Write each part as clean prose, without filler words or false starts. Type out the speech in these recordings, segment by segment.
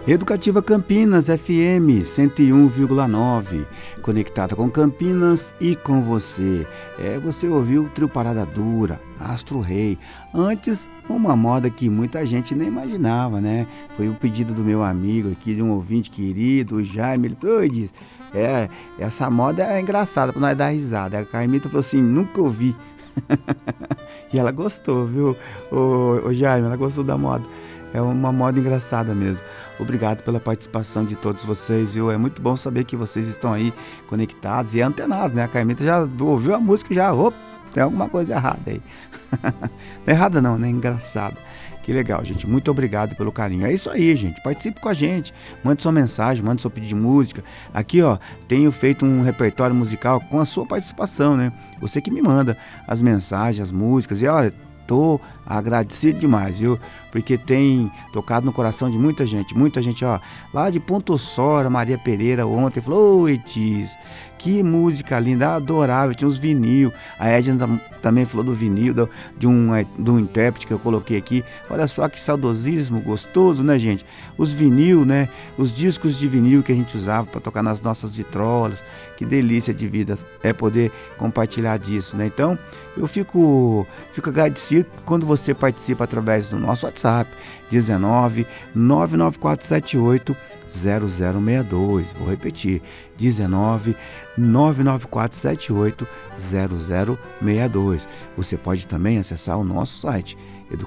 Educativa Campinas FM 101,9, conectada com Campinas e com você. Você ouviu o trio Parada Dura, Astro Rei. Antes, uma moda que muita gente nem imaginava, né? Foi o pedido do meu amigo aqui, de um ouvinte querido, o Jaime. Ele falou, diz, essa moda é engraçada pra nós dar risada. A Carmita falou assim, nunca ouvi. E ela gostou, viu? O Jaime, ela gostou da moda. É uma moda engraçada mesmo. Obrigado pela participação de todos vocês, viu? É muito bom saber que vocês estão aí conectados e antenados, né? A Carmita já ouviu a música e já, tem alguma coisa errada aí. Não é errada não, né? Engraçado. Que legal, gente. Muito obrigado pelo carinho. É isso aí, gente. Participe com a gente. Mande sua mensagem, mande seu pedido de música. Aqui, tenho feito um repertório musical com a sua participação, né? Você que me manda as mensagens, as músicas. E olha, tô agradecido demais, viu? Porque tem tocado no coração de muita gente, lá de Ponto Sora, Maria Pereira ontem falou, oi Tis, que música linda, adorável, tinha uns vinil, a Edna também falou do vinil, de um intérprete que eu coloquei aqui, olha só que saudosismo gostoso, né gente? Os vinil, né? Os discos de vinil que a gente usava para tocar nas nossas vitrolas, que delícia de vida é poder compartilhar disso, né? Então, eu fico agradecido quando você participa através do nosso WhatsApp, 19 99478 0062. Vou repetir, 19 99478 0062. Você pode também acessar o nosso site,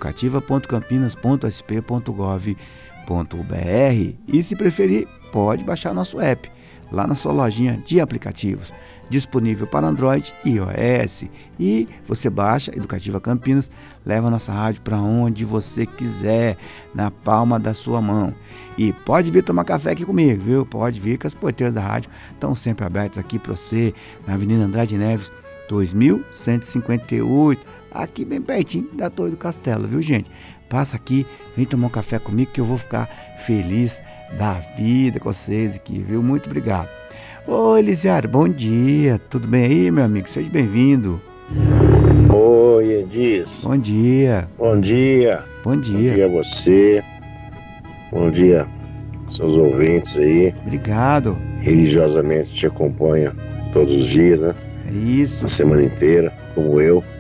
educativa.campinas.sp.gov.br, e se preferir, pode baixar nosso app lá na sua lojinha de aplicativos, disponível para Android e iOS, e você baixa Educativa Campinas, leva a nossa rádio para onde você quiser, na palma da sua mão. E pode vir tomar café aqui comigo, viu? Pode vir, que as porteiras da rádio estão sempre abertas aqui para você, na Avenida Andrade Neves, 2158, aqui bem pertinho da Torre do Castelo, viu gente? Passa aqui, vem tomar um café comigo que eu vou ficar feliz da vida com vocês aqui, viu? Muito obrigado. Ô Elisiário, bom dia, tudo bem aí, meu amigo? Seja bem-vindo. Oi, Edis. Bom dia. Bom dia. Bom dia. Bom dia a você. Bom dia, seus ouvintes aí. Obrigado. Religiosamente te acompanha todos os dias, né? É isso. A semana inteira, como eu.